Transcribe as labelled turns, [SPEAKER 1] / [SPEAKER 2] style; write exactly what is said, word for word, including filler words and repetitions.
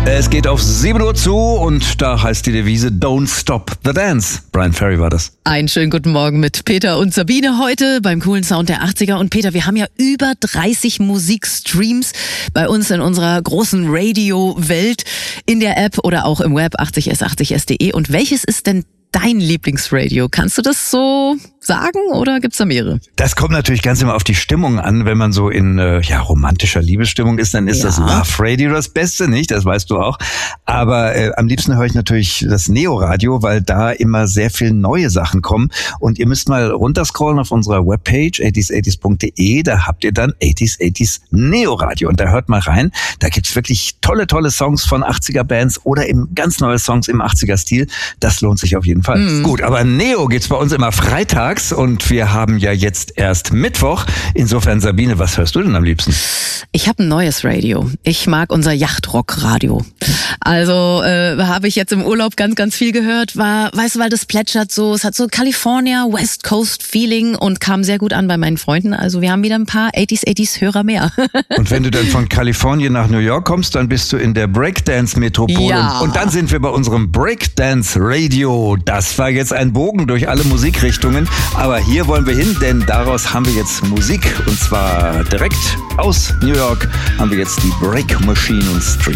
[SPEAKER 1] Es geht auf sieben Uhr zu und da heißt die Devise Don't Stop the Dance. Bryan Ferry war das.
[SPEAKER 2] Einen schönen guten Morgen mit Peter und Sabine heute beim coolen Sound der achtziger. Und Peter, wir haben ja über dreißig Musikstreams bei uns in unserer großen Radio-Welt in der App oder auch im Web achtzig s achtzig s punkt de. Und welches ist denn dein Lieblingsradio? Kannst du das so sagen oder gibt's da mehrere?
[SPEAKER 1] Das kommt natürlich ganz immer auf die Stimmung an. Wenn man so in äh, ja romantischer Liebesstimmung ist, dann ist ja. das Love Radio das Beste, nicht? Das weißt du auch. Aber äh, am liebsten höre ich natürlich das Neo Radio, weil da immer sehr viel neue Sachen kommen. Und ihr müsst mal runterscrollen auf unserer Webpage achtzig achtzig punkt de. Da habt ihr dann achtzig achtzig Neo Radio. Und da hört mal rein. Da gibt's wirklich tolle, tolle Songs von achtziger Bands oder eben ganz neue Songs im achtziger Stil. Das lohnt sich auf jeden Fall. Mhm. Gut, aber Neo gibt's bei uns immer freitags und wir haben ja jetzt erst Mittwoch. Insofern, Sabine, was hörst du denn am liebsten?
[SPEAKER 2] Ich habe ein neues Radio. Ich mag unser Yachtrock-Radio. Also äh, habe ich jetzt im Urlaub ganz, ganz viel gehört. War, weißt du, weil das plätschert so, es hat so California West Coast Feeling und kam sehr gut an bei meinen Freunden. Also wir haben wieder ein paar achtzig achtzig Hörer mehr.
[SPEAKER 1] Und wenn du dann von Kalifornien nach New York kommst, dann bist du in der Breakdance-Metropole.
[SPEAKER 2] Ja.
[SPEAKER 1] Und dann sind wir bei unserem Breakdance-Radio. Das war jetzt ein Bogen durch alle Musikrichtungen. Aber hier wollen wir hin, denn daraus haben wir jetzt Musik. Und zwar direkt aus New York haben wir jetzt die Break Machine und Street.